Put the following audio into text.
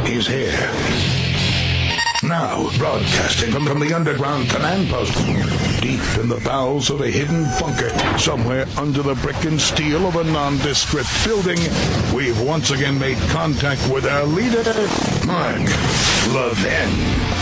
He's here. Now, broadcasting from the underground command post, deep in the bowels of a hidden bunker, somewhere under the brick and steel of a nondescript building, we've once again made contact with our leader, Mark Levin.